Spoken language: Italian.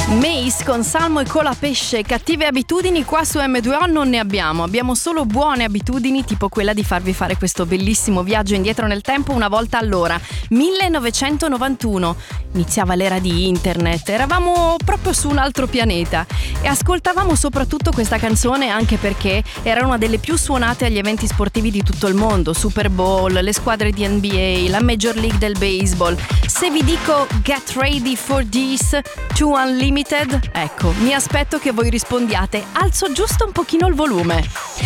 Mace con salmo e cola pesce. Cattive abitudini qua su M2O non ne abbiamo solo buone abitudini, tipo quella di farvi fare questo bellissimo viaggio indietro nel tempo una volta all'ora. 1991, iniziava l'era di internet, eravamo proprio su un altro pianeta e ascoltavamo soprattutto questa canzone anche perché era una delle più suonate agli eventi sportivi di tutto il mondo: Super Bowl, le squadre di NBA, la Major League del baseball. Se vi dico Get Ready for This to Unlimited, ecco, mi aspetto che voi rispondiate. Alzo giusto un pochino il volume.